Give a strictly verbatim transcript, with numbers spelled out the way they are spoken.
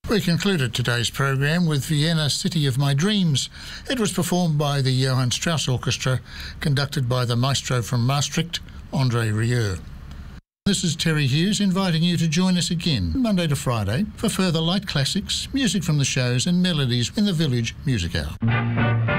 We concluded today's program with Vienna, City of My Dreams. It was performed by the Johann Strauss Orchestra, conducted by the maestro from Maastricht, André Rieu. This is Terry Hughes inviting you to join us again Monday to Friday for further light classics, music from the shows and melodies in the Village Music Hour.